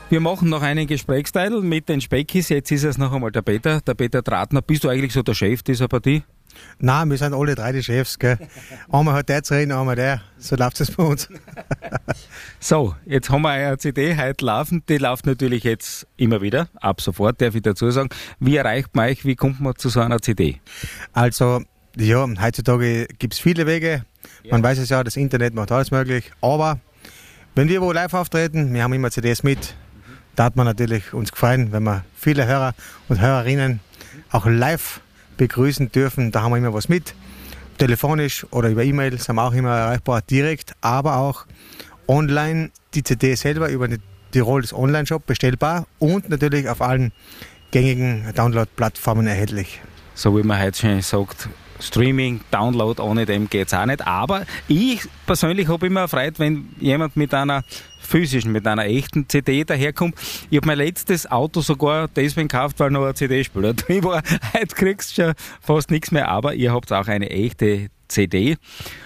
Wir machen noch einen Gesprächsteil mit den Speckis. Jetzt ist es noch einmal der Peter Tratner. Bist du eigentlich so der Chef dieser Partie? Nein, wir sind alle drei die Chefs, gell. Einmal hat der zu reden, einmal der. So läuft es bei uns. So, jetzt haben wir eine CD heute laufen. Die läuft natürlich jetzt immer wieder. Ab sofort, darf ich dazu sagen. Wie erreicht man euch? Wie kommt man zu so einer CD? Also, ja, heutzutage gibt es viele Wege. Man weiß es ja, das Internet macht alles möglich. Aber wenn wir wo live auftreten, wir haben immer CDs mit, da hat man natürlich uns gefallen, wenn wir viele Hörer und Hörerinnen auch live begrüßen dürfen. Da haben wir immer was mit. Telefonisch oder über E-Mail sind wir auch immer erreichbar, direkt, aber auch online die CD selber über den Tirols Online-Shop bestellbar und natürlich auf allen gängigen Download-Plattformen erhältlich. So wie man heute schon sagt, Streaming, Download, ohne dem geht es auch nicht. Aber ich persönlich habe immer Freude, wenn jemand mit einer physischen, mit einer echten CD daherkommt. Ich habe mein letztes Auto sogar deswegen gekauft, weil noch ein CD-Spieler drin war. Heute kriegst du schon fast nichts mehr, aber ihr habt auch eine echte CD.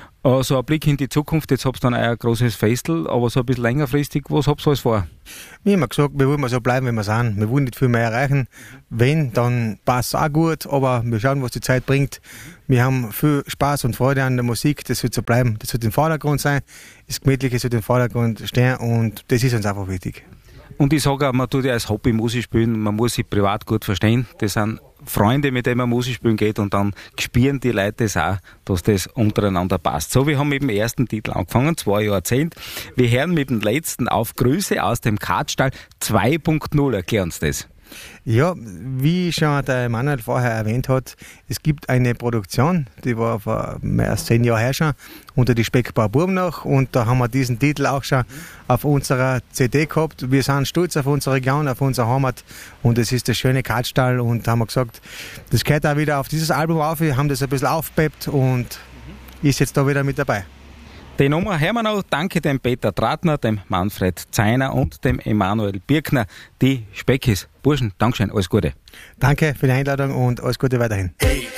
So ein Blick in die Zukunft, jetzt habt ihr dann ein großes Festel, aber so ein bisschen längerfristig, was habt ihr alles vor? Wir haben gesagt, wir wollen mal so bleiben, wie wir sind. Wir wollen nicht viel mehr erreichen. Wenn, dann passt es auch gut, aber wir schauen, was die Zeit bringt. Wir haben viel Spaß und Freude an der Musik, das wird so bleiben. Das wird im Vordergrund sein, das Gemütliche soll im Vordergrund stehen und das ist uns einfach wichtig. Und ich sage auch, man tut ja als Hobby Musik spielen, man muss sich privat gut verstehen. Das sind Freunde, mit denen man Musik spielen geht und dann spüren die Leute das auch, dass das untereinander passt. So, wir haben mit dem ersten Titel angefangen, 2 Jahrzehnte. Wir hören mit dem letzten auf Grüße aus dem Kartstall 2.0. Erklär uns das. Ja, wie schon der Emanuel vorher erwähnt hat, es gibt eine Produktion, die war vor mehr als 10 Jahren her schon, unter die Speckbauer Buben noch, und da haben wir diesen Titel auch schon auf unserer CD gehabt. Wir sind stolz auf unsere Region, auf unsere Heimat, und es ist der schöne Kartstall, und da haben wir gesagt, das gehört auch wieder auf dieses Album auf, wir haben das ein bisschen aufgepeppt und ist jetzt da wieder mit dabei. Die Nummer hören wir noch. Danke dem Peter Tratner, dem Manfred Zeiner und dem Emanuel Birkner, die Speckis. Burschen, Dankeschön, alles Gute. Danke für die Einladung und alles Gute weiterhin.